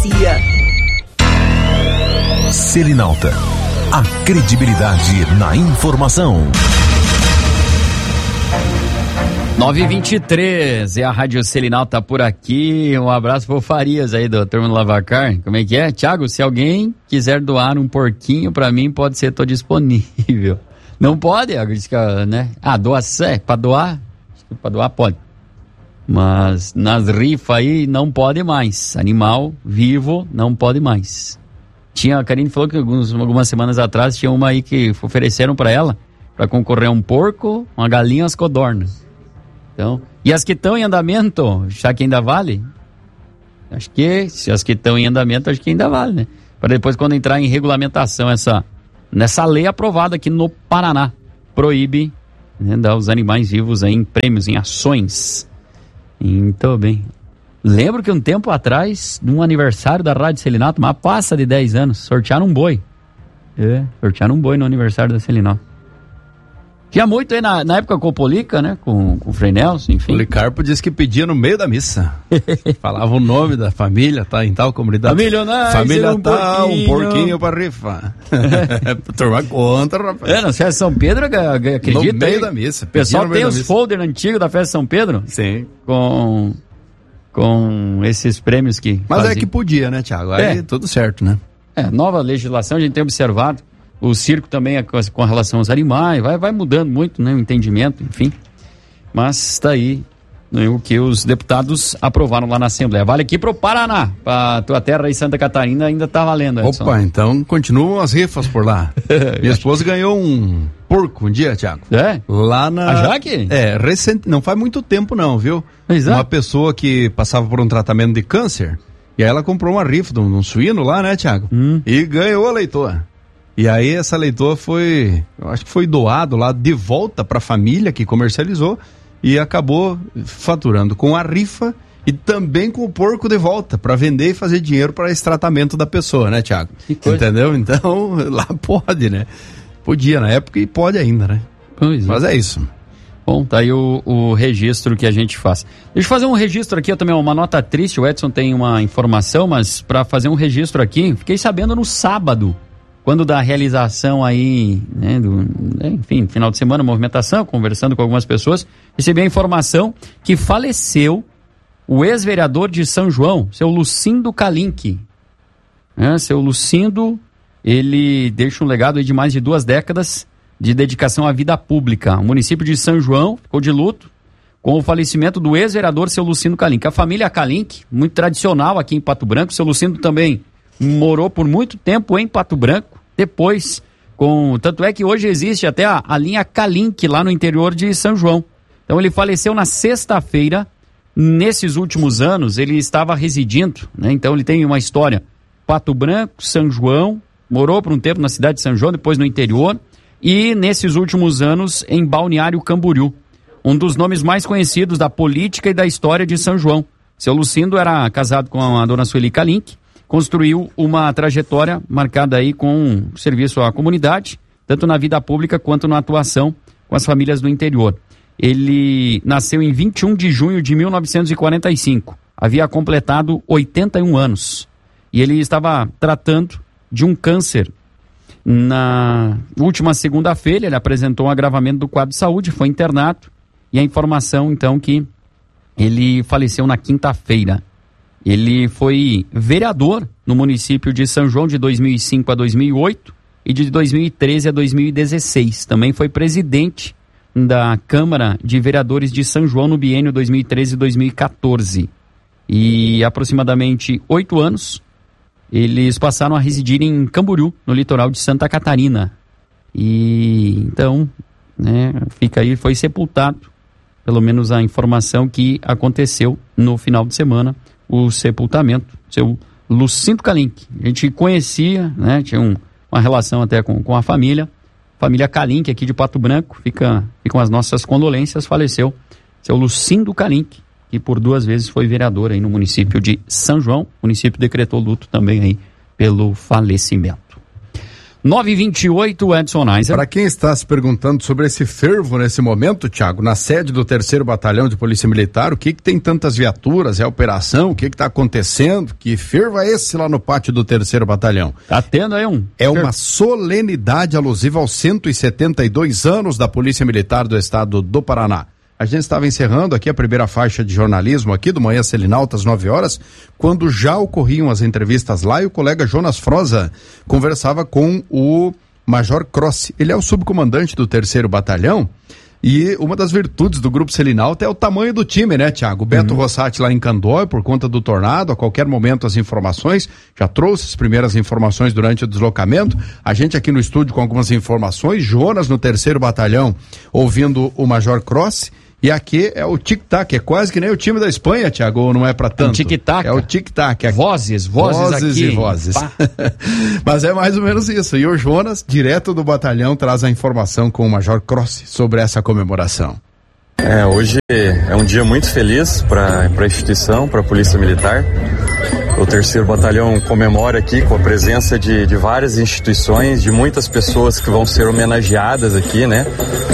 Notícia. Selinalta, a credibilidade na informação. 9h23, a Rádio Selinalta por aqui. Um abraço pro Farias aí do Turma do Lavacar. Como é que é? Thiago, se alguém quiser doar um porquinho pra mim, pode ser, tô disponível. Não pode, né? Doação, pra doar? Pra doar pode. Mas nas rifas aí não pode mais. Animal vivo não pode mais. A Karine falou que algumas semanas atrás tinha uma aí que ofereceram pra ela, pra concorrer a um porco, uma galinha e as codornas. Então, e as que estão em andamento, já que ainda vale? Acho que, se as que estão em andamento, acho que ainda vale, né? Para depois, quando entrar em regulamentação, nessa lei aprovada aqui no Paraná, proíbe, né, dar os animais vivos aí em prêmios, em ações. Então, bem. Lembro que um tempo atrás, num aniversário da Rádio Selinalta, mas passa de 10 anos, sortearam um boi. Sortearam um boi no aniversário da Selinalta. Tinha muito aí na época com o Polica, né? Com o Frei Nelson, enfim. O Policarpo disse que pedia no meio da missa. Falava o nome da família, tá? Em tal comunidade. Família tal, um porquinho pra rifa. Turma conta, rapaz. Na festa de São Pedro, acredita? No meio da missa. O pessoal tem os folders antigos da festa de São Pedro? Sim. Com esses prêmios que Mas fazia. É que podia, né, Thiago? Aí tudo certo, né? Nova legislação, a gente tem observado. O circo também com relação aos animais, vai mudando muito, né, o entendimento, enfim. Mas está aí, né, o que os deputados aprovaram lá na Assembleia. Vale aqui pro Paraná, pra tua terra aí, Santa Catarina, ainda tá valendo, Edson. Opa, então continuam as rifas por lá. Minha esposa ganhou um porco um dia, Thiago. Lá na... A Jaque? Recente, não faz muito tempo não, viu? Exato. Uma pessoa que passava por um tratamento de câncer, e aí ela comprou uma rifa de um suíno lá, né, Thiago? E ganhou a leitoa. E aí essa leitoa eu acho que foi doado lá de volta para a família que comercializou e acabou faturando com a rifa e também com o porco de volta para vender e fazer dinheiro para esse tratamento da pessoa, né, Thiago? Entendeu? Então, lá pode, né? Podia na época e pode ainda, né? Mas é isso. Bom, tá aí o registro que a gente faz. Deixa eu fazer um registro aqui, também uma nota triste, o Edson tem uma informação, mas para fazer um registro aqui, fiquei sabendo no sábado, quando da realização aí, né, enfim, final de semana, movimentação, conversando com algumas pessoas, recebi a informação que faleceu o ex-vereador de São João, seu Lucindo Kalinck. Seu Lucindo, ele deixa um legado aí de mais de 2 décadas de dedicação à vida pública. O município de São João ficou de luto com o falecimento do ex-vereador, seu Lucindo Kalinck. A família Kalinck, muito tradicional aqui em Pato Branco, seu Lucindo também morou por muito tempo em Pato Branco, depois, tanto é que hoje existe até a linha Kalinck lá no interior de São João. Então ele faleceu na sexta-feira. Nesses últimos anos ele estava residindo, né? Então ele tem uma história, Pato Branco, São João, morou por um tempo na cidade de São João, depois no interior, e nesses últimos anos em Balneário Camboriú, um dos nomes mais conhecidos da política e da história de São João. Seu Lucindo era casado com a dona Sueli Kalinck, construiu uma trajetória marcada aí com serviço à comunidade, tanto na vida pública quanto na atuação com as famílias do interior. Ele nasceu em 21 de junho de 1945, havia completado 81 anos e ele estava tratando de um câncer. Na última segunda-feira ele apresentou um agravamento do quadro de saúde, foi internado e a informação então que ele faleceu na quinta-feira. Ele foi vereador no município de São João de 2005 a 2008 e de 2013 a 2016. Também foi presidente da Câmara de Vereadores de São João no biênio 2013 e 2014. E aproximadamente 8 anos eles passaram a residir em Camboriú, no litoral de Santa Catarina. E então, né, fica aí, foi sepultado, pelo menos a informação que aconteceu no final de semana, o sepultamento, seu Lucindo Kalinck. A gente conhecia, né, tinha uma relação até com a família Kalinck aqui de Pato Branco, ficam as nossas condolências, faleceu seu Lucindo Kalinck, que por 2 vezes foi vereador aí no município de São João. O município decretou luto também aí pelo falecimento. 9h28, Edson Neiser. Para quem está se perguntando sobre esse fervo nesse momento, Thiago, na sede do 3º Batalhão de Polícia Militar, o que tem tantas viaturas, é a operação, o que está acontecendo, que fervo é esse lá no pátio do 3º Batalhão? Tá tendo aí É uma solenidade alusiva aos 172 anos da Polícia Militar do Estado do Paraná. A gente estava encerrando aqui a primeira faixa de jornalismo aqui do Manhã Selinalta às 9 horas, quando já ocorriam as entrevistas lá e o colega Jonas Froza conversava com o Major Crossi. Ele é o subcomandante do 3º Batalhão e uma das virtudes do Grupo Selinalta é o tamanho do time, né, Thiago? O Beto Rossati lá em Candói, por conta do tornado, a qualquer momento as informações, já trouxe as primeiras informações durante o deslocamento, a gente aqui no estúdio com algumas informações, Jonas no 3º Batalhão ouvindo o Major Crossi. E aqui é o tic-tac, é quase que nem o time da Espanha, Thiago, ou não é pra tanto? Tic-tac. É o tic-tac. Vozes aqui. E vozes. Mas é mais ou menos isso. E o Jonas, direto do batalhão, traz a informação com o Major Crossi sobre essa comemoração. Hoje é um dia muito feliz para a instituição, para a Polícia Militar. O 3º Batalhão comemora aqui com a presença de várias instituições, de muitas pessoas que vão ser homenageadas aqui, né?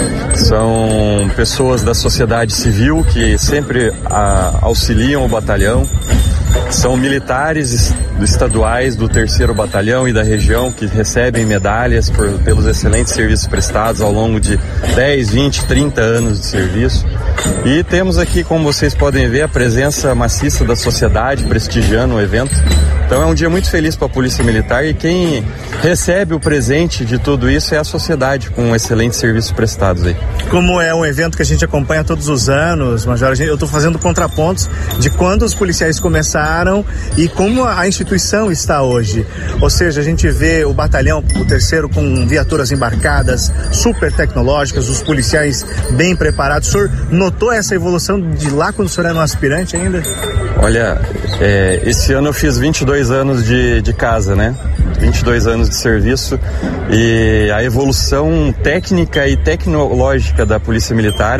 São pessoas da sociedade civil que sempre auxiliam o batalhão. São militares estaduais do 3º Batalhão e da região que recebem medalhas pelos excelentes serviços prestados ao longo de 10, 20, 30 anos de serviço. E temos aqui, como vocês podem ver, a presença maciça da sociedade prestigiando o evento. Então é um dia muito feliz para a Polícia Militar e quem recebe o presente de tudo isso é a sociedade, com excelentes serviços prestados aí. Como é um evento que a gente acompanha todos os anos, Major, eu estou fazendo contrapontos de quando os policiais começaram e como a instituição está hoje. Ou seja, a gente vê o batalhão, o 3º, com viaturas embarcadas, super tecnológicas, os policiais bem preparados. O senhor notou essa evolução de lá quando o senhor era um aspirante ainda? Olha, esse ano eu fiz 22 anos de casa, né? 22 anos de serviço e a evolução técnica e tecnológica da Polícia Militar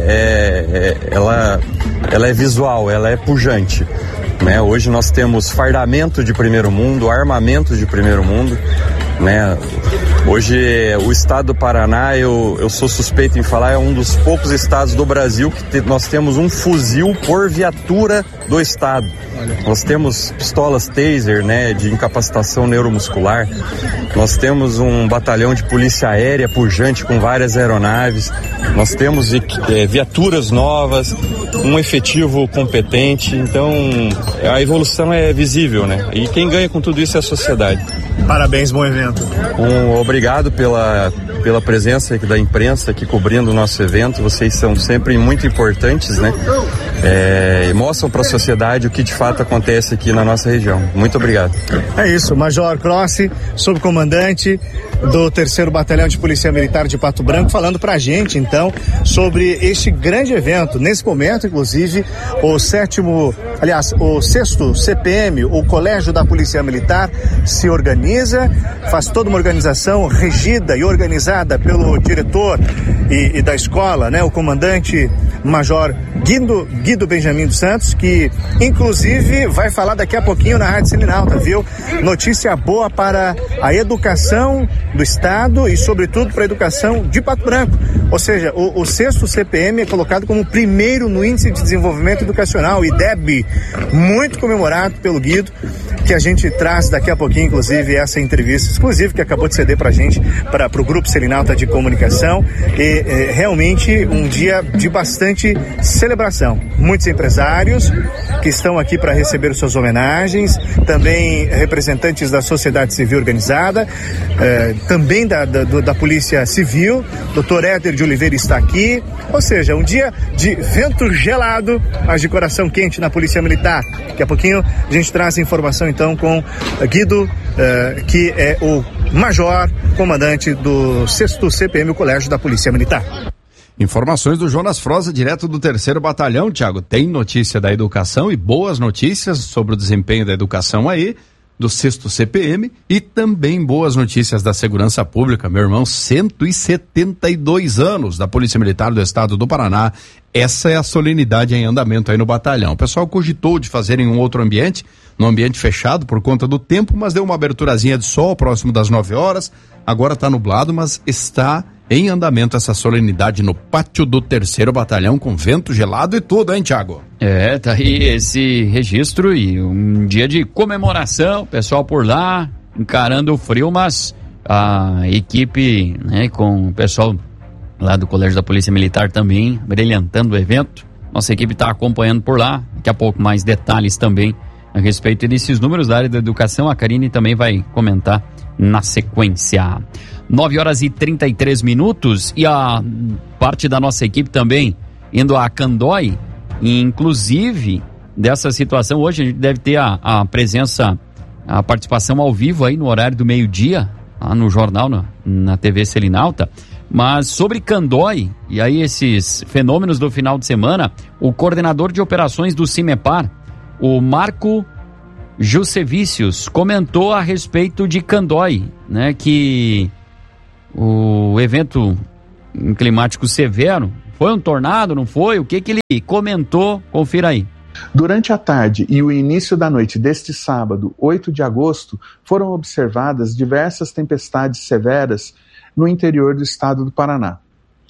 ela é visual, ela é pujante, né? Hoje nós temos fardamento de primeiro mundo, armamento de primeiro mundo, né? Hoje o estado do Paraná, eu sou suspeito em falar, é um dos poucos estados do Brasil que nós temos um fuzil por viatura do estado. Nós temos pistolas taser, né, de incapacitação neuromuscular. Nós temos um batalhão de polícia aérea pujante com várias aeronaves. Nós temos viaturas novas, um efetivo competente. Então, a evolução é visível, né? E quem ganha com tudo isso é a sociedade. Parabéns, bom evento. Obrigado pela presença aqui da imprensa aqui cobrindo o nosso evento. Vocês são sempre muito importantes, né? E mostram para a sociedade o que de fato acontece aqui na nossa região. Muito obrigado. É isso, Major Crossi, subcomandante do 3º Batalhão de Polícia Militar de Pato Branco, falando pra gente, então, sobre este grande evento. Nesse momento, inclusive, o 6º CPM, o Colégio da Polícia Militar, se organiza, faz toda uma organização regida e organizada pelo diretor e da escola, né, o comandante Major Guido Benjamin dos Santos, que inclusive vai falar daqui a pouquinho na Rádio Selinalta, viu? Notícia boa para a educação do estado e sobretudo para a educação de Pato Branco. Ou seja, o 6º CPM é colocado como primeiro no Índice de Desenvolvimento Educacional, IDEB, muito comemorado pelo Guido, que a gente traz daqui a pouquinho, inclusive, essa entrevista exclusiva que acabou de ceder pra gente, para o Grupo Selinalta de Comunicação, e realmente um dia de bastante celebração. Muitos empresários que estão aqui para receber suas homenagens, também representantes da sociedade civil organizada, também da Polícia Civil, Dr. Éder de Oliveira está aqui, ou seja, um dia de vento gelado, mas de coração quente na Polícia Militar. Daqui a pouquinho a gente traz informação então com Guido, que é o major comandante do 6º CPM, o Colégio da Polícia Militar. Informações do Jonas Froza, direto do 3º Batalhão, Thiago. Tem notícia da educação e boas notícias sobre o desempenho da educação aí. do 6º CPM e também boas notícias da segurança pública. Meu irmão, 172 anos da Polícia Militar do Estado do Paraná. Essa é a solenidade em andamento aí no batalhão. O pessoal cogitou de fazer em um outro ambiente, num ambiente fechado por conta do tempo, mas deu uma aberturazinha de sol próximo das 9 horas. Agora está nublado, mas está em andamento essa solenidade no pátio do 3º Batalhão, com vento gelado e tudo, hein, Thiago? Tá aí esse registro e um dia de comemoração, pessoal por lá, encarando o frio, mas a equipe, né, com o pessoal lá do Colégio da Polícia Militar também, brilhantando o evento. Nossa equipe está acompanhando por lá, daqui a pouco mais detalhes também a respeito desses números da área da educação, a Karine também vai comentar na sequência. 9 horas e 33 minutos e a parte da nossa equipe também indo a Candói, inclusive dessa situação. Hoje a gente deve ter a presença, a participação ao vivo aí no horário do meio-dia, lá no jornal, na TV Selinalta. Mas sobre Candói, e aí esses fenômenos do final de semana, o coordenador de operações do CIMEPAR, o Marco Jussevicius, comentou a respeito de Candói, né, que o evento climático severo foi um tornado, não foi? O que ele comentou? Confira aí. Durante a tarde e o início da noite deste sábado, 8 de agosto, foram observadas diversas tempestades severas no interior do estado do Paraná.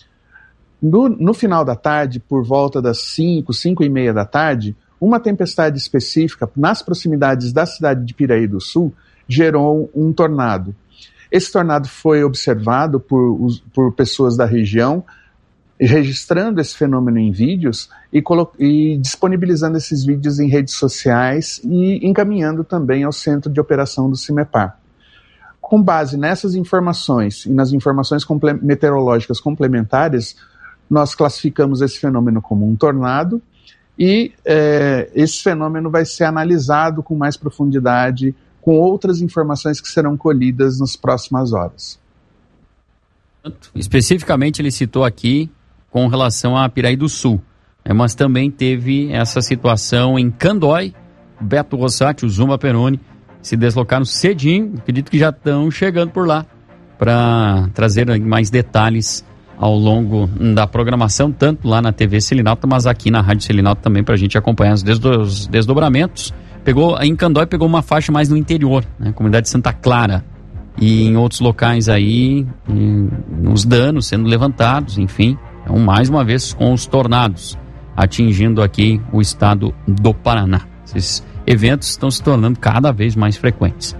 No final da tarde, por volta das 5h30 da tarde, uma tempestade específica nas proximidades da cidade de Piraí do Sul gerou um tornado. Esse tornado foi observado por pessoas da região, registrando esse fenômeno em vídeos e disponibilizando esses vídeos em redes sociais e encaminhando também ao centro de operação do CIMEPAR. Com base nessas informações e nas informações meteorológicas complementares, nós classificamos esse fenômeno como um tornado e esse fenômeno vai ser analisado com mais profundidade, com outras informações que serão colhidas nas próximas horas. Especificamente ele citou aqui com relação a Piraí do Sul, mas também teve essa situação em Candói. Beto Rossati, o Zuma Peroni se deslocaram cedinho, acredito que já estão chegando por lá para trazer mais detalhes ao longo da programação, tanto lá na TV Selinalta, mas aqui na Rádio Selinalta também, para a gente acompanhar os desdobramentos. Em Candói pegou uma faixa mais no interior, né, comunidade de Santa Clara, e em outros locais aí, os danos sendo levantados, enfim, então, mais uma vez com os tornados atingindo aqui o estado do Paraná. Esses eventos estão se tornando cada vez mais frequentes.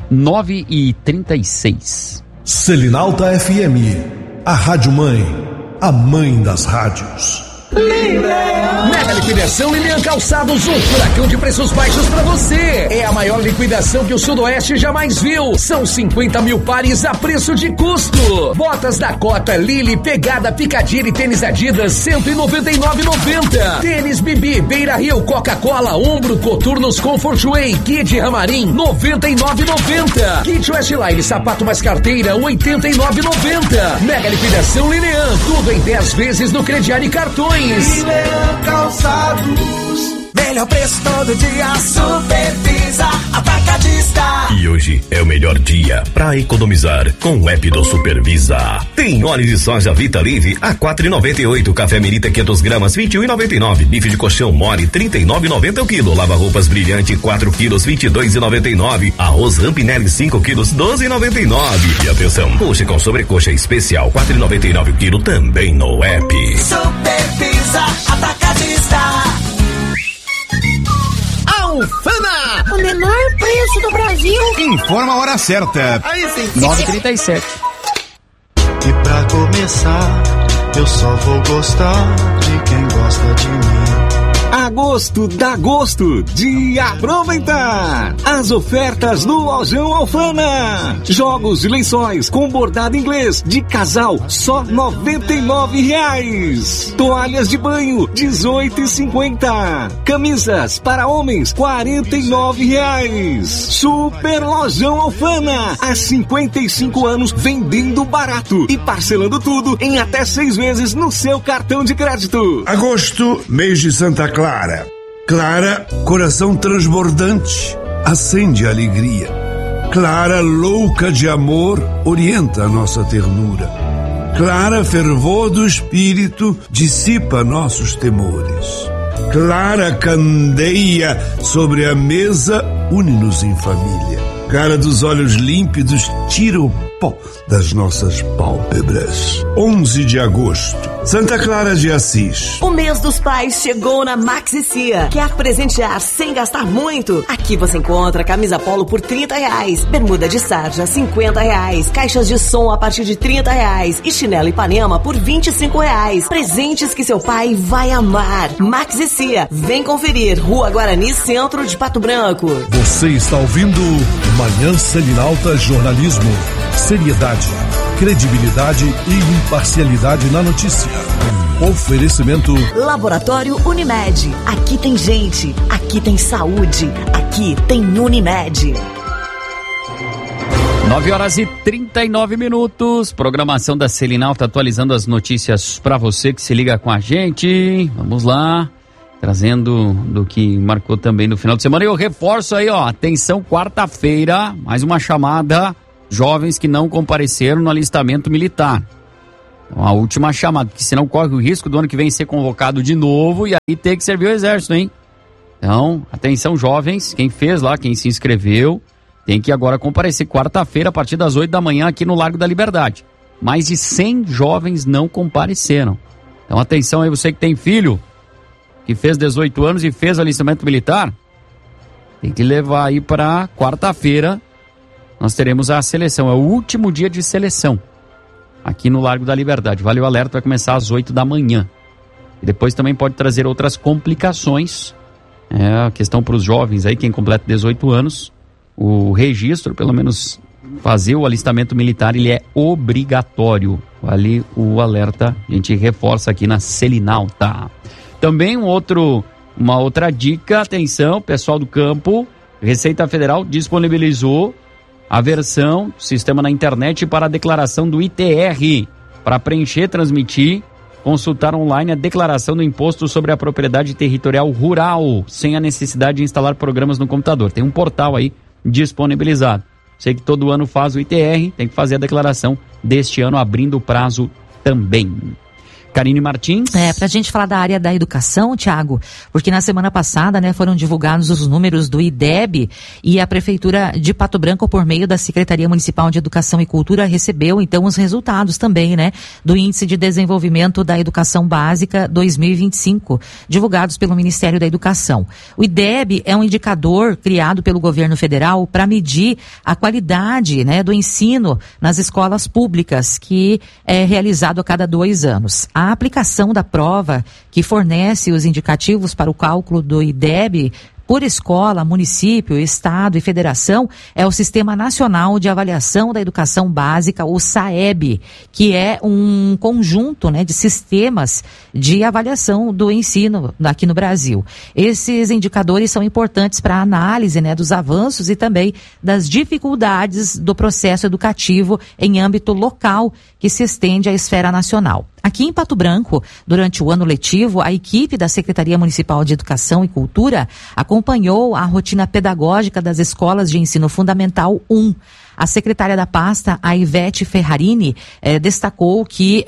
9h36. Selinalta FM, a Rádio Mãe, a mãe das rádios. Mega liquidação Lilian Calçados, um furacão de preços baixos pra você. É a maior liquidação que o Sudoeste jamais viu. São 50 mil pares a preço de custo. Botas da Cota, Lili, Pegada, Picadilly, tênis Adidas, R$199,90. Tênis Bibi, Beira Rio, Coca-Cola, Ombro, Coturnos, Comfort Way, Kid Ramarim, R$99,90. Kit Westline, sapato mais carteira, R$89,90. Mega liquidação Lilian, tudo em 10 vezes no crediário e cartões. Lilian Calçados, melhor preço todo dia, Supervisa Atacadista. E hoje é o melhor dia pra economizar com o app do Supervisa. Tem óleo de soja Vita Live a R$4,98, café Merita 500 gramas R$21,99, bife de colchão Mori R$39,90 o quilo, lava roupas Brilhante 4 quilos R$22,99, arroz Rampinelli 5 quilos R$12,99. E atenção, coxa com sobrecoxa especial R$4,99 o quilo também no app. Supervisa Atacadista. Alfama, o menor preço do Brasil. Informa a hora certa. 9h37. E pra começar, eu só vou gostar de quem gosta de mim. Agosto dá gosto de aproveitar as ofertas no Lojão Alfama. Jogos de lençóis com bordado inglês de casal só R$99. Toalhas de banho R$18,50. Camisas para homens R$49. Super Lojão Alfama, há 55 anos vendendo barato e parcelando tudo em até 6 vezes no seu cartão de crédito. Agosto, mês de Santa Clara. Clara, coração transbordante. acende a alegria. Clara, louca de amor, orienta a nossa ternura. Clara, fervor do espírito, dissipa nossos temores. Clara, candeia sobre a mesa, une-nos em família. Cara dos olhos límpidos, tira o pó das nossas pálpebras. 11 de agosto, Santa Clara de Assis. O mês dos pais chegou na Maxi Cia. Quer presentear sem gastar muito? Aqui você encontra camisa polo por R$30, bermuda de sarja R$50, caixas de som a partir de R$30 e chinelo Ipanema por R$25. Presentes que seu pai vai amar. Maxi Cia, vem conferir. Rua Guarani, centro de Pato Branco. Você está ouvindo Manhã Selinalta Jornalismo. Seriedade, credibilidade e imparcialidade na notícia. Oferecimento Laboratório Unimed. Aqui tem gente, aqui tem saúde, aqui tem Unimed. 9h39. Programação da Selinalta atualizando as notícias para você que se liga com a gente. Vamos lá, trazendo do que marcou também no final de semana. E eu reforço aí, ó, atenção, quarta-feira, mais uma chamada. Jovens que não compareceram no alistamento militar. Então, a última chamada, porque senão corre o risco do ano que vem ser convocado de novo e aí ter que servir o exército, hein? Então, atenção jovens, quem fez lá, quem se inscreveu, tem que agora comparecer quarta-feira a partir das 8 da manhã aqui no Largo da Liberdade. Mais de 100 jovens não compareceram. Então, atenção aí, você que tem filho, que fez 18 anos e fez o alistamento militar, tem que levar aí para quarta-feira. Nós teremos a seleção, é o último dia de seleção aqui no Largo da Liberdade. Vale o alerta, vai começar às 8 da manhã. E depois também pode trazer outras complicações. É a questão para os jovens aí, quem completa 18 anos, o registro, pelo menos fazer o alistamento militar, ele é obrigatório. Vale o alerta, a gente reforça aqui na Selinalta. Também uma outra dica, atenção, pessoal do campo, Receita Federal disponibilizou a versão do sistema na internet para a declaração do ITR. Para preencher, transmitir, consultar online a declaração do Imposto sobre a Propriedade Territorial Rural, sem a necessidade de instalar programas no computador. Tem um portal aí disponibilizado. Sei que todo ano faz o ITR, tem que fazer a declaração deste ano, abrindo o prazo também. Karine Martins. Pra gente falar da área da educação, Thiago, porque na semana passada, foram divulgados os números do IDEB e a Prefeitura de Pato Branco, por meio da Secretaria Municipal de Educação e Cultura, recebeu então os resultados também, do Índice de Desenvolvimento da Educação Básica 2025, divulgados pelo Ministério da Educação. O IDEB é um indicador criado pelo governo federal para medir a qualidade, do ensino nas escolas públicas, que é realizado a cada 2 anos. A aplicação da prova, que fornece os indicativos para o cálculo do IDEB por escola, município, estado e federação, é o Sistema Nacional de Avaliação da Educação Básica, o SAEB, que é um conjunto, de sistemas de avaliação do ensino aqui no Brasil. Esses indicadores são importantes para a análise, dos avanços e também das dificuldades do processo educativo em âmbito local, que se estende à esfera nacional. Aqui em Pato Branco, durante o ano letivo, a equipe da Secretaria Municipal de Educação e Cultura acompanhou a rotina pedagógica das escolas de ensino fundamental 1. A secretária da pasta, a Ivete Ferrarini, destacou que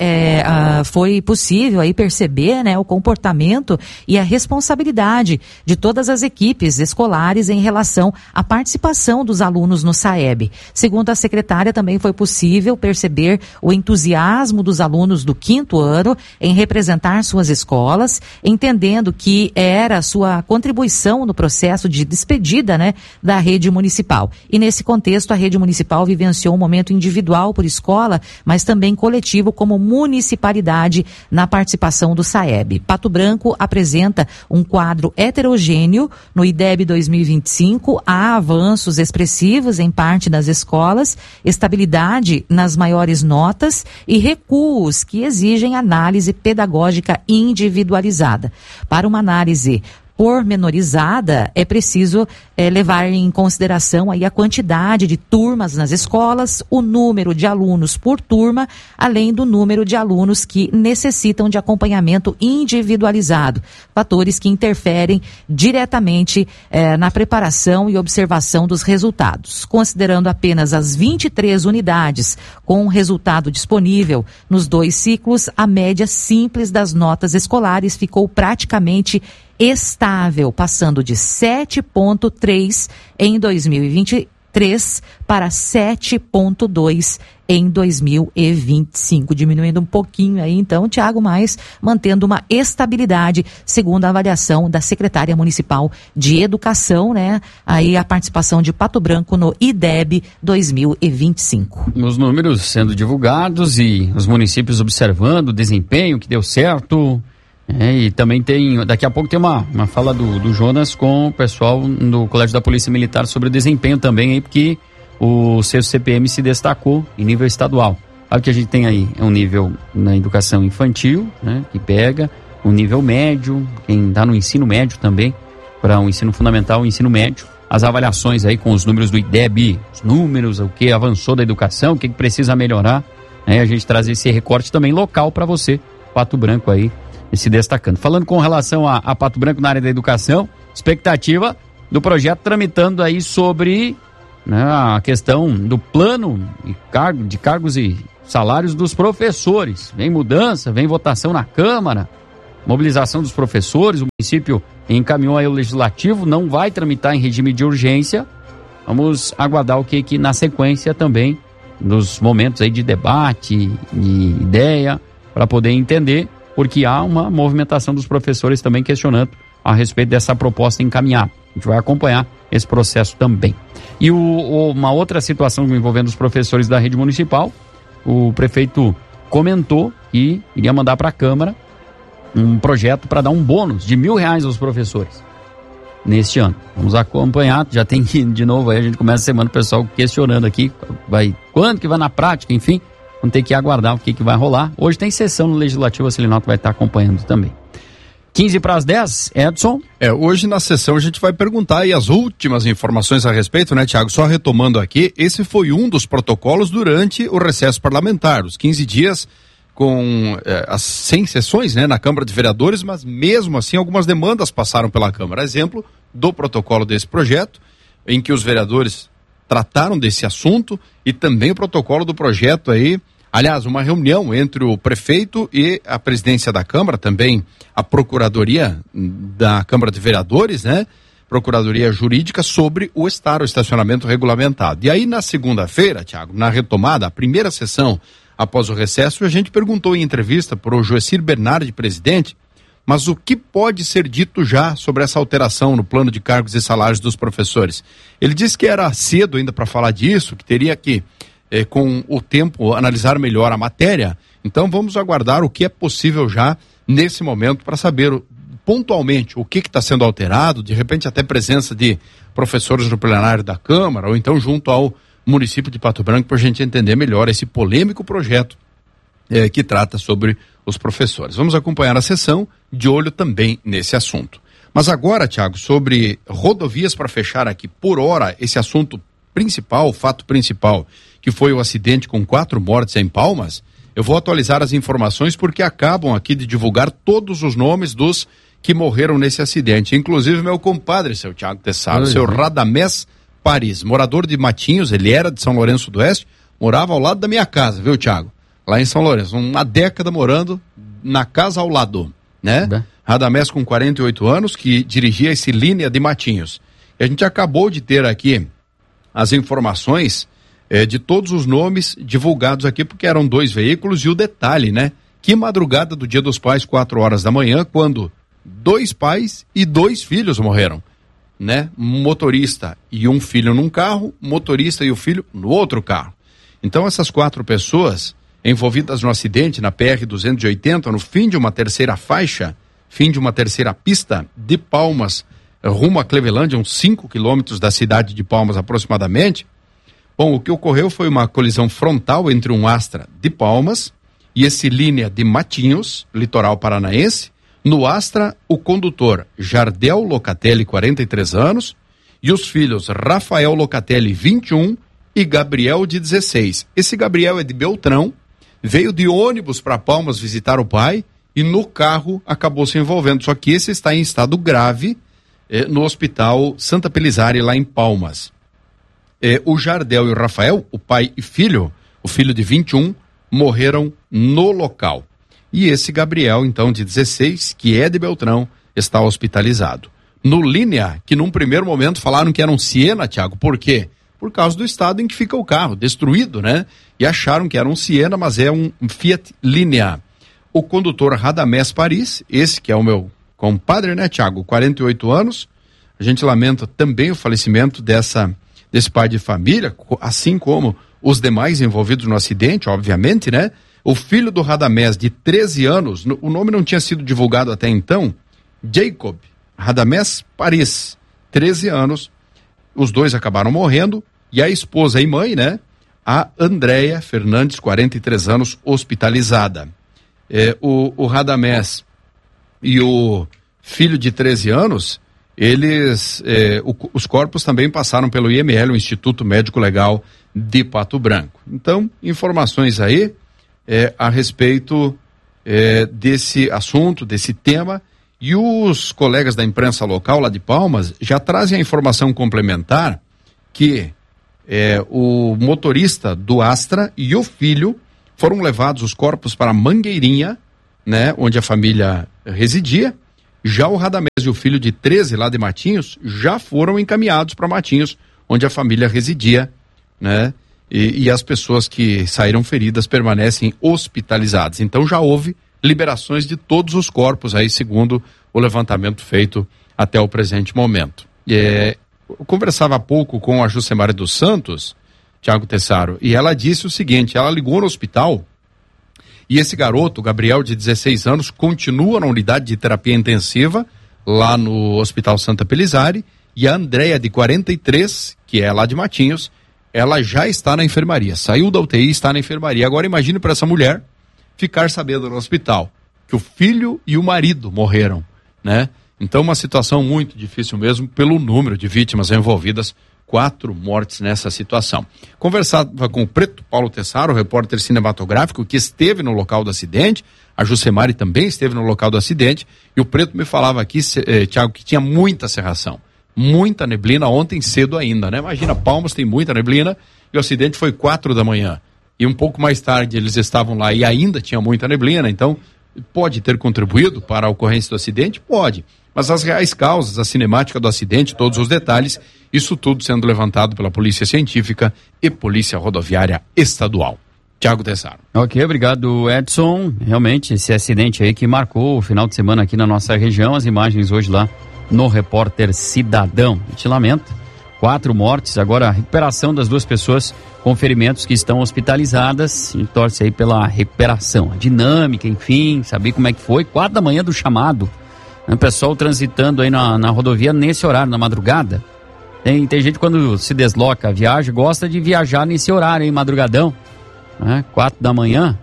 foi possível aí perceber o comportamento e a responsabilidade de todas as equipes escolares em relação à participação dos alunos no SAEB. Segundo a secretária, também foi possível perceber o entusiasmo dos alunos do 5º ano em representar suas escolas, entendendo que era sua contribuição no processo de despedida, da rede municipal. E nesse contexto, a rede municipal vivenciou um momento individual por escola, mas também coletivo como municipalidade na participação do SAEB. Pato Branco apresenta um quadro heterogêneo no IDEB 2025, há avanços expressivos em parte das escolas, estabilidade nas maiores notas e recuos que exigem análise pedagógica individualizada. Para uma análise pormenorizada, é preciso levar em consideração aí a quantidade de turmas nas escolas, o número de alunos por turma, além do número de alunos que necessitam de acompanhamento individualizado, fatores que interferem diretamente na preparação e observação dos resultados. Considerando apenas as 23 unidades com resultado disponível nos 2 ciclos, a média simples das notas escolares ficou praticamente estável, passando de 7,3 em 2023 para 7,2 em 2025, diminuindo um pouquinho aí, então, Tiago, mas mantendo uma estabilidade, segundo a avaliação da secretária municipal de Educação, né? Aí a participação de Pato Branco no IDEB 2025. Os números sendo divulgados e os municípios observando o desempenho que deu certo. E também daqui a pouco tem uma fala do Jonas com o pessoal do Colégio da Polícia Militar sobre o desempenho também aí, porque o sexto CPM se destacou em nível estadual. Sabe que a gente tem aí um nível na educação infantil, né, que pega, um nível médio, quem está no ensino médio também, para o ensino fundamental e ensino médio, as avaliações aí com os números do IDEB, os números, o que avançou da educação, o que precisa melhorar, né, a gente traz esse recorte também local para você, Pato Branco aí, se destacando. Falando com relação a Pato Branco na área da educação, expectativa do projeto tramitando aí sobre, né, a questão do plano de cargos e salários dos professores. Vem mudança, vem votação na Câmara, mobilização dos professores, o município encaminhou aí o legislativo, não vai tramitar em regime de urgência. Vamos aguardar o que na sequência também dos momentos aí de debate e ideia para poder entender, porque há uma movimentação dos professores também questionando a respeito dessa proposta encaminhada. A gente vai acompanhar esse processo também. E uma outra situação envolvendo os professores da rede municipal, o prefeito comentou que iria mandar para a Câmara um projeto para dar um bônus de R$1.000 aos professores neste ano. Vamos acompanhar, já tem que, de novo, aí a gente começa a semana o pessoal questionando aqui, quando que vai na prática, enfim. Vamos ter que aguardar o que vai rolar. Hoje tem sessão no Legislativo, a Celinato vai estar acompanhando também. 9:50, Edson. Hoje na sessão a gente vai perguntar aí as últimas informações a respeito, né, Tiago? Só retomando aqui, esse foi um dos protocolos durante o recesso parlamentar, os 15 dias com as 100 sessões, né, na Câmara de Vereadores, mas mesmo assim algumas demandas passaram pela Câmara. Exemplo do protocolo desse projeto, em que os vereadores trataram desse assunto, e também o protocolo do projeto aí, aliás, uma reunião entre o prefeito e a presidência da Câmara, também a Procuradoria da Câmara de Vereadores, né? Procuradoria Jurídica, sobre o estacionamento regulamentado. E aí na segunda-feira, Tiago, na retomada, a primeira sessão após o recesso, a gente perguntou em entrevista para o Joecir Bernardi, presidente, mas o que pode ser dito já sobre essa alteração no plano de cargos e salários dos professores? Ele disse que era cedo ainda para falar disso, que teria que, com o tempo, analisar melhor a matéria. Então vamos aguardar o que é possível já nesse momento para saber pontualmente o que está sendo alterado, de repente até presença de professores no plenário da Câmara, ou então junto ao município de Pato Branco, para a gente entender melhor esse polêmico projeto que trata sobre os professores. Vamos acompanhar a sessão, de olho também nesse assunto. Mas agora, Tiago, sobre rodovias, para fechar aqui por hora esse assunto principal, o fato principal, que foi o acidente com 4 mortes em Palmas, eu vou atualizar as informações porque acabam aqui de divulgar todos os nomes dos que morreram nesse acidente, inclusive meu compadre, seu Tiago Tessaro, seu Radamés Paris, morador de Matinhos, ele era de São Lourenço do Oeste, morava ao lado da minha casa, viu, Tiago? Lá em São Lourenço, uma década morando na casa ao lado, né? Radamés com 48 anos, que dirigia esse Linha de Matinhos. E a gente acabou de ter aqui as informações de todos os nomes divulgados aqui, porque eram 2 veículos, e o detalhe, né? Que madrugada do Dia dos Pais, 4 horas da manhã, quando 2 pais e 2 filhos morreram, né? Um motorista e um filho num carro, motorista e o filho no outro carro. Então essas 4 pessoas envolvidas no acidente na PR-280, no fim de uma terceira faixa, fim de uma terceira pista de Palmas, rumo a Clevelândia, uns 5 quilômetros da cidade de Palmas aproximadamente. Bom, o que ocorreu foi uma colisão frontal entre um Astra de Palmas e esse Linha de Matinhos, litoral paranaense, No Astra, o condutor Jardel Locatelli, 43 anos, e os filhos Rafael Locatelli, 21, e Gabriel, de 16. Esse Gabriel é de Beltrão, veio de ônibus para Palmas visitar o pai e no carro acabou se envolvendo. Só que esse está em estado grave no Hospital Santa Pelizari, lá em Palmas. O Jardel e o Rafael, o pai e filho, o filho de 21, morreram no local. E esse Gabriel, então, de 16, que é de Beltrão, está hospitalizado. No Linea, que num primeiro momento falaram que era um Siena, Thiago, por quê? Por causa do estado em que fica o carro, destruído, né? E acharam que era um Siena, mas é um Fiat Linea. O condutor Radamés Paris, esse que é o meu compadre, né, Thiago? 48 anos. A gente lamenta também o falecimento desse pai de família, assim como os demais envolvidos no acidente, obviamente, né? O filho do Radamés, de 13 anos, o nome não tinha sido divulgado até então, Jacob Radamés Paris, 13 anos, os dois acabaram morrendo, e a esposa e mãe, né? A Andréia Fernandes, 43 anos, hospitalizada. O Radamés e o filho de 13 anos, os corpos também passaram pelo IML, o Instituto Médico Legal de Pato Branco. Então, informações aí a respeito desse assunto, desse tema, e os colegas da imprensa local lá de Palmas já trazem a informação complementar que o motorista do Astra e o filho foram levados os corpos para Mangueirinha, né, onde a família residia. Já o Radamés e o filho de 13 lá de Matinhos já foram encaminhados para Matinhos, onde a família residia, né? E as pessoas que saíram feridas permanecem hospitalizadas. Então já houve liberações de todos os corpos aí, segundo o levantamento feito até o presente momento. Eu conversava há pouco com a Jucemara dos Santos, Thiago Tessaro, e ela disse o seguinte: ela ligou no hospital e esse garoto, Gabriel, de 16 anos, continua na unidade de terapia intensiva lá no Hospital Santa Pelizari, e a Andréia, de 43, que é lá de Matinhos, ela já está na enfermaria, saiu da UTI e está na enfermaria. Agora imagine para essa mulher ficar sabendo no hospital que o filho e o marido morreram, né? Então uma situação muito difícil mesmo pelo número de vítimas envolvidas, 4 mortes nessa situação. Conversava com o Preto Paulo Tessaro, repórter cinematográfico, que esteve no local do acidente, a Jucemari também esteve no local do acidente, e o Preto me falava aqui, Thiago, que tinha muita cerração, muita neblina ontem cedo ainda, né? Imagina, Palmas tem muita neblina, e o acidente foi 4 da manhã, e um pouco mais tarde eles estavam lá e ainda tinha muita neblina. Então pode ter contribuído para a ocorrência do acidente? Pode, mas as reais causas, a cinemática do acidente, todos os detalhes, isso tudo sendo levantado pela Polícia Científica e Polícia Rodoviária Estadual. Thiago Tessaro. Ok, obrigado, Edson. Realmente, esse acidente aí que marcou o final de semana aqui na nossa região, as imagens hoje lá no Repórter Cidadão. A gente lamenta, 4 mortes, agora a recuperação das 2 pessoas com ferimentos que estão hospitalizadas. A gente torce aí pela recuperação, a dinâmica, enfim, saber como é que foi. 4 da manhã do chamado, o pessoal transitando aí na rodovia nesse horário, na madrugada. Tem gente quando se desloca, viaja, gosta de viajar nesse horário aí, madrugadão, né? 4 da manhã,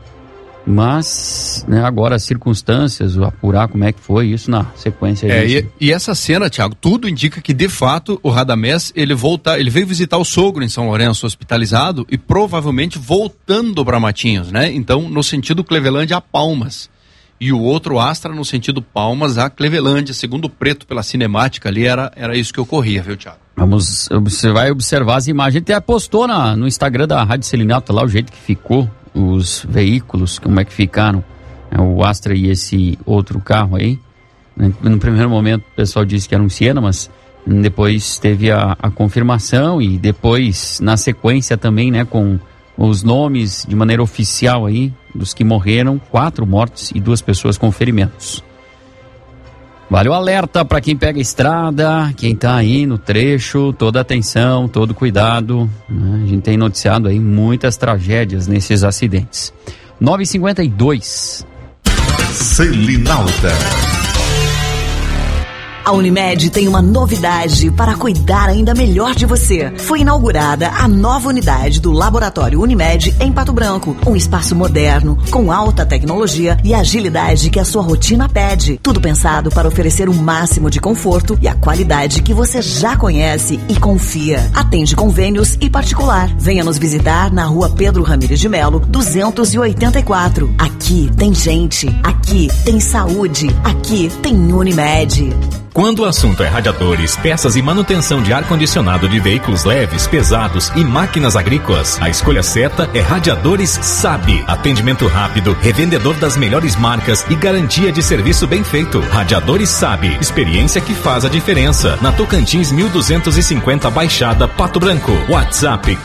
mas, né, agora as circunstâncias, apurar como é que foi isso na sequência. E essa cena, Thiago, tudo indica que de fato o Radamés, ele veio visitar o sogro em São Lourenço, hospitalizado, e provavelmente voltando para Matinhos, né? Então, no sentido Clevelândia a Palmas. E o outro Astra no sentido Palmas a Clevelândia, segundo o Preto pela cinemática ali, era isso que ocorria, viu, Thiago? Você vai observar as imagens, até postou no Instagram da Rádio Selinalta lá o jeito que ficou, os veículos, como é que ficaram, o Astra e esse outro carro aí. No primeiro momento o pessoal disse que era um Siena, mas depois teve a confirmação, e depois na sequência também, né, com os nomes de maneira oficial aí dos que morreram, 4 mortes e 2 pessoas com ferimentos. Vale o alerta para quem pega a estrada, quem tá aí no trecho, toda atenção, todo cuidado, né? A gente tem noticiado aí muitas tragédias nesses acidentes. 9h52. Selinalta. A Unimed tem uma novidade para cuidar ainda melhor de você. Foi inaugurada a nova unidade do Laboratório Unimed em Pato Branco. Um espaço moderno, com alta tecnologia e agilidade que a sua rotina pede. Tudo pensado para oferecer o máximo de conforto e a qualidade que você já conhece e confia. Atende convênios e particular. Venha nos visitar na Rua Pedro Ramires de Melo, 284. Aqui tem gente, aqui tem saúde, aqui tem Unimed. Quando o assunto é radiadores, peças e manutenção de ar-condicionado de veículos leves, pesados e máquinas agrícolas, a escolha certa é Radiadores SAB. Atendimento rápido, revendedor das melhores marcas e garantia de serviço bem feito. Radiadores SAB, experiência que faz a diferença. Na Tocantins 1250 Baixada, Pato Branco. WhatsApp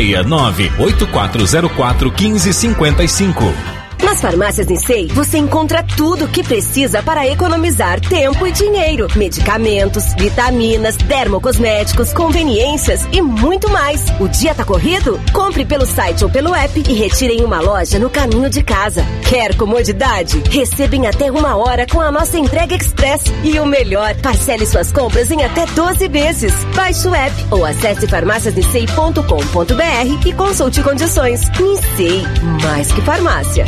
469-8404-1555. Nas farmácias Nissei, você encontra tudo o que precisa para economizar tempo e dinheiro. Medicamentos, vitaminas, dermocosméticos, conveniências e muito mais. O dia tá corrido? Compre pelo site ou pelo app e retire em uma loja no caminho de casa. Quer comodidade? Receba em até 1 hora com a nossa entrega express. E o melhor, parcele suas compras em até 12 vezes. Baixe o app ou acesse farmáciasnissei.com.br e consulte condições. Nissei, mais que farmácia.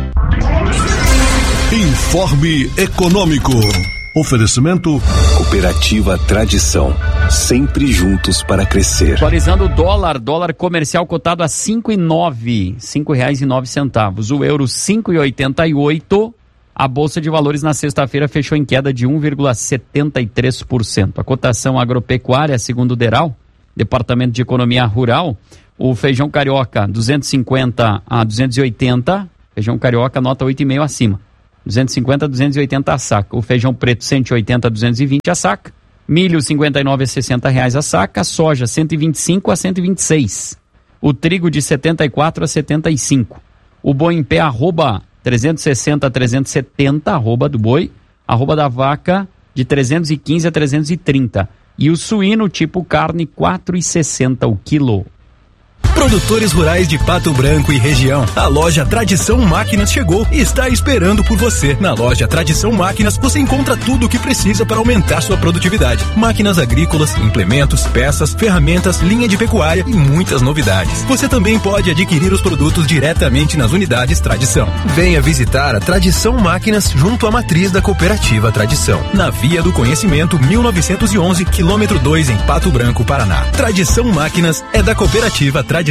Informe Econômico. Oferecimento Cooperativa Tradição, sempre juntos para crescer. Atualizando o dólar comercial cotado a R$5,09, R$5,09. O euro 5,88. A Bolsa de Valores na sexta-feira fechou em queda de 1,73%. A cotação agropecuária, segundo o DERAL, Departamento de Economia Rural, o feijão carioca 250 a 280, feijão carioca nota 8,5 acima. 250 a 280 a saca. O feijão preto 180 a 220 a saca. Milho 59 a 60 reais a saca. Soja 125 a 126. O trigo de 74 a 75. O boi em pé arroba 360 a 370, arroba do boi. Arroba da vaca de 315 a 330. E o suíno tipo carne 4,60 o quilo. Produtores rurais de Pato Branco e região. A loja Tradição Máquinas chegou e está esperando por você. Na loja Tradição Máquinas você encontra tudo o que precisa para aumentar sua produtividade. Máquinas agrícolas, implementos, peças, ferramentas, linha de pecuária e muitas novidades. Você também pode adquirir os produtos diretamente nas unidades Tradição. Venha visitar a Tradição Máquinas junto à matriz da Cooperativa Tradição. Na Via do Conhecimento 1911, quilômetro 2 em Pato Branco, Paraná. Tradição Máquinas é da Cooperativa Tradição.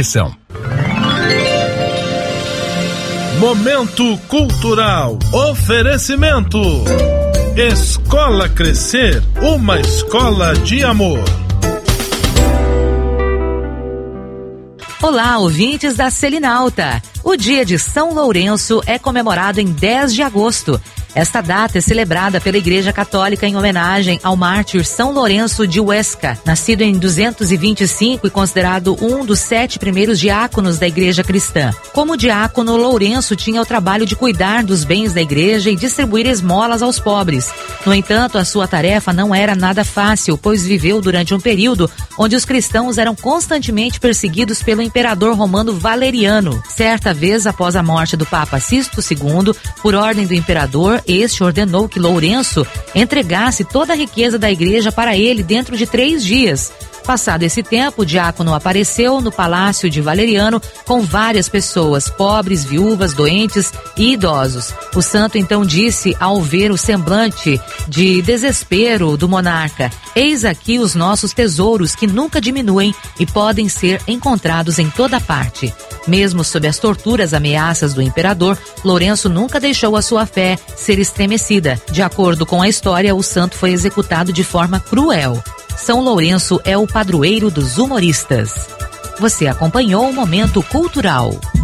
Momento Cultural. Oferecimento Escola Crescer, uma escola de amor. Olá, ouvintes da Selinalta. O dia de São Lourenço é comemorado em 10 de agosto. Esta data é celebrada pela Igreja Católica em homenagem ao mártir São Lourenço de Huesca, nascido em 225 e considerado um dos 7 primeiros diáconos da Igreja Cristã. Como diácono, Lourenço tinha o trabalho de cuidar dos bens da igreja e distribuir esmolas aos pobres. No entanto, a sua tarefa não era nada fácil, pois viveu durante um período onde os cristãos eram constantemente perseguidos pelo imperador romano Valeriano. Certa vez, após a morte do Papa Sisto II, por ordem do imperador, este ordenou que Lourenço entregasse toda a riqueza da igreja para ele dentro de 3 dias. Passado esse tempo, o diácono apareceu no palácio de Valeriano com várias pessoas, pobres, viúvas, doentes e idosos. O santo então disse, ao ver o semblante de desespero do monarca: eis aqui os nossos tesouros que nunca diminuem e podem ser encontrados em toda parte. Mesmo sob as torturas ameaças do imperador, Lourenço nunca deixou a sua fé ser estremecida. De acordo com a história, o santo foi executado de forma cruel. São Lourenço é o padroeiro dos humoristas. Você acompanhou o Momento Cultural.